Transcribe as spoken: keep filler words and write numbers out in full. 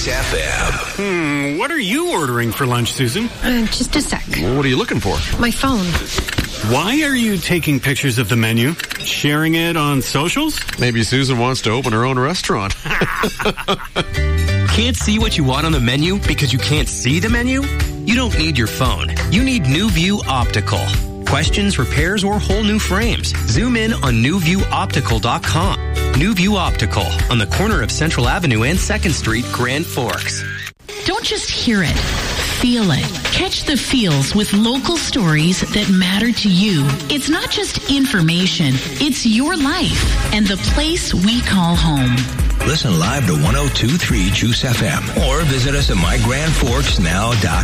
Juice F M. Hmm, what are you ordering for lunch, Susan? Uh, just a sec. What are you looking for? My phone. Why are you taking pictures of the menu? Sharing it on socials? Maybe Susan wants to open her own restaurant. Can't see what you want on the menu because you can't see the menu? You don't need your phone. You need New View Optical. Questions, repairs, or whole new frames? Zoom in on new view optical dot com. New View Optical on the corner of Central Avenue and second Street, Grand Forks. Don't just hear it. Feel it. Catch the feels with local stories that matter to you. It's not just information. It's your life and the place we call home. Listen live to one oh two point three Juice F M or visit us at my grand forks now dot com.